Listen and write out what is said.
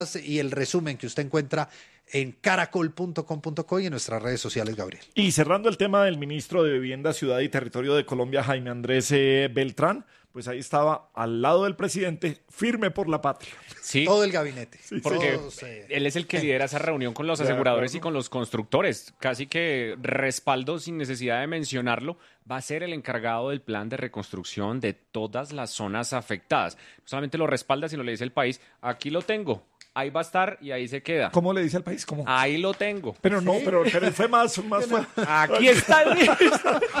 y el resumen que usted encuentra en caracol.com.co y en nuestras redes sociales, Gabriel. Y cerrando el tema del ministro de Vivienda, Ciudad y Territorio de Colombia, Jaime Andrés Beltrán, pues ahí estaba al lado del presidente, firme por la patria. Sí, Todo el gabinete. porque Todos, él es el que lidera esa reunión con los aseguradores y con los constructores. Casi que respaldo sin necesidad de mencionarlo. Va a ser el encargado del plan de reconstrucción de todas las zonas afectadas. No solamente lo respalda, sino le dice el país, aquí lo tengo, ahí va a estar y ahí se queda. ¿Cómo le dice al país? ¿Cómo? Ahí lo tengo. Pero no, pero fue más fuerte. Aquí está el ministro.